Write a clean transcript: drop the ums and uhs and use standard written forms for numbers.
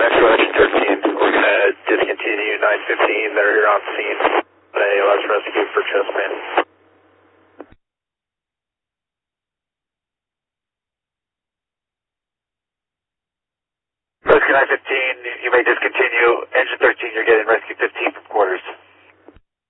Metro Engine 13, we're going to discontinue 915 that are here on scene. ALS rescue for chest pain. Rescue 915, you may discontinue. Engine 13, you're getting rescue 15 from quarters.